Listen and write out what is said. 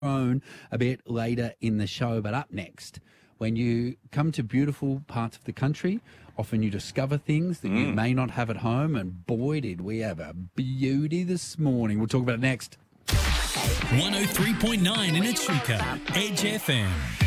own a bit later in the show. But up next, when you come to beautiful parts of the country, often you discover things that you may not have at home. And boy, did we have a beauty this morning. We'll talk about it next. 103.9 in Echuca, Edge FM.